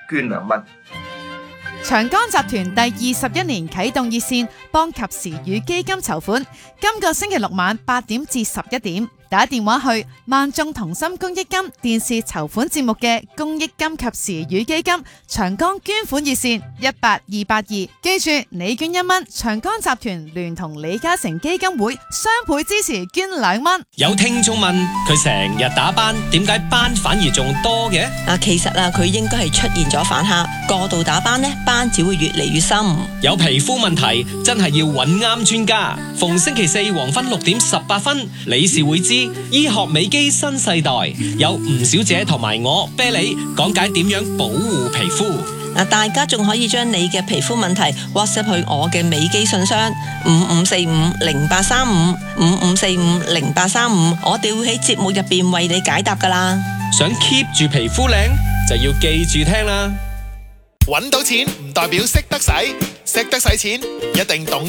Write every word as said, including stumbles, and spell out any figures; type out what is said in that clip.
捐兩蚊。 長江集團第二十一年啟動熱線，幫及時雨基金籌款。今個星期六晚八點至十一點，打電話去萬眾同心公益金電視籌款節目嘅公益金及時雨基金長江捐款熱線一八二八二，記住你捐一蚊，長江集團聯同李嘉誠基金會雙倍支持捐兩蚊。 有聽眾問佢成日打斑，點解斑反而仲多嘅？ 啊，其實啊，佢應該係出現咗反客，過度打斑呢，斑只會越嚟越深。 有皮膚問題真係要揾啱專家。逢星期四黃昏六點十八分，理事會知醫學美肌新世代，有吳小姐同埋我啤梨講解點樣保護皮膚。 嗱，大家仲可以將你嘅皮膚問題 WhatsApp 去我嘅美肌信箱五五四五零八三五五五四五零八三五，我哋會喺節目入邊為你解答噶啦。 想 keep 住皮膚靚，就要記住聽啦。 搵到錢唔代表識得使，識得使錢一定懂